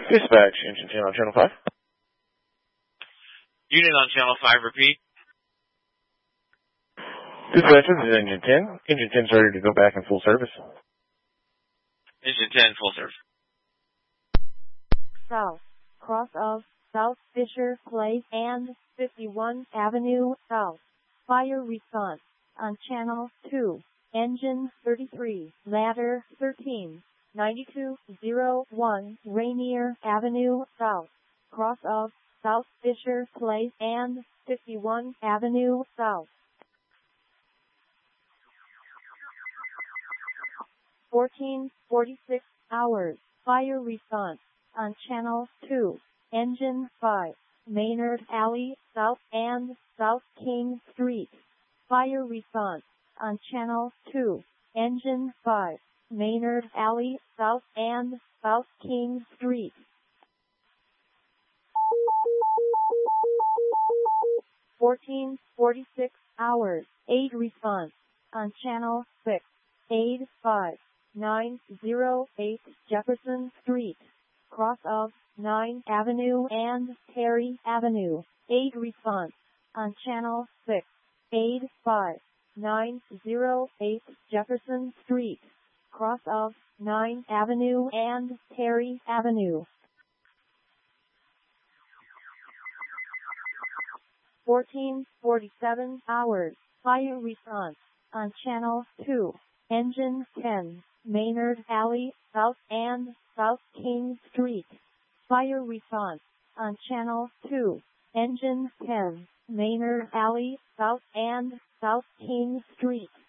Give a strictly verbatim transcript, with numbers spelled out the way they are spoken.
Dispatch, Engine ten on Channel five. Unit on Channel five, repeat. Dispatch, this is Engine ten. Engine ten's ready to go back in full service. Engine ten, full service. South, cross of South Fisher Place and fifty-one Avenue South. Fire response on Channel two. Engine thirty-three, ladder thirteen, ninety-two oh one Rainier Avenue South. Cross of South Fisher Place and fifty-one Avenue South. fourteen forty-six hours. Fire response on Channel two. Engine five, Maynard Alley South and South King Street. Fire response on Channel two. Engine five, Maynard Alley South and South King Street. fourteen forty-six hours. Aid response on Channel six. Aid five nine oh eight Jefferson Street. Cross of ninth Avenue and Terry Avenue. Aid response on Channel six. Aid five nine oh eight Jefferson Street. Cross of ninth Avenue and Terry Avenue. fourteen forty-seven hours. Fire response on Channel two. Engine ten, Maynard Alley South and South King Street. Fire response on Channel two. Engine ten, Maynard Alley South and South King Street.